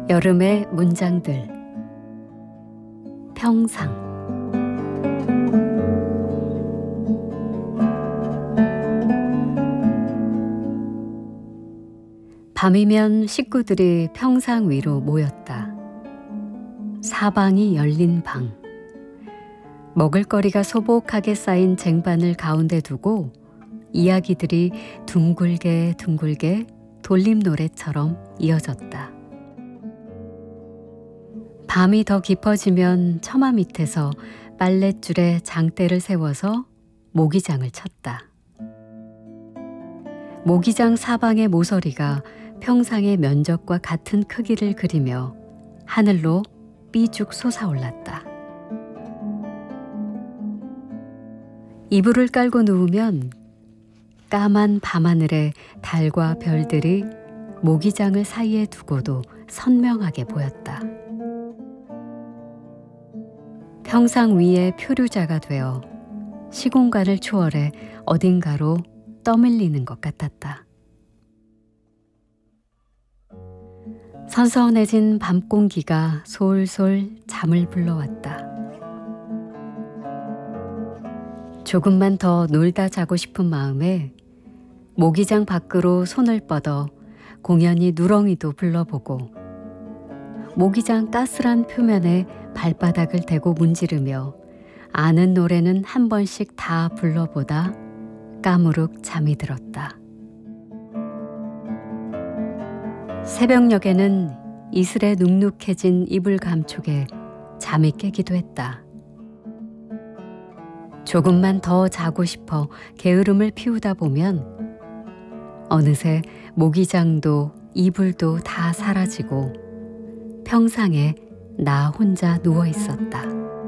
여름의 문장들. 평상. 밤이면 식구들이 평상 위로 모였다. 사방이 열린 방. 먹을거리가 소복하게 쌓인 쟁반을 가운데 두고 이야기들이 둥글게 둥글게 돌림노래처럼 이어졌다. 밤이 더 깊어지면 처마 밑에서 빨랫줄에 장대를 세워서 모기장을 쳤다. 모기장 사방의 모서리가 평상의 면적과 같은 크기를 그리며 하늘로 삐죽 솟아올랐다. 이불을 깔고 누우면 까만 밤하늘에 달과 별들이 모기장을 사이에 두고도 선명하게 보였다. 평상 위에 표류자가 되어 시공간을 초월해 어딘가로 떠밀리는 것 같았다. 선선해진 밤 공기가 솔솔 잠을 불러왔다. 조금만 더 놀다 자고 싶은 마음에 모기장 밖으로 손을 뻗어 공연히 누렁이도 불러보고 모기장 까슬한 표면에 발바닥을 대고 문지르며 아는 노래는 한 번씩 다 불러보다 까무룩 잠이 들었다. 새벽녘에는 이슬에 눅눅해진 이불 감촉에 잠이 깨기도 했다. 조금만 더 자고 싶어 게으름을 피우다 보면 어느새 모기장도 이불도 다 사라지고 평상에 나 혼자 누워 있었다.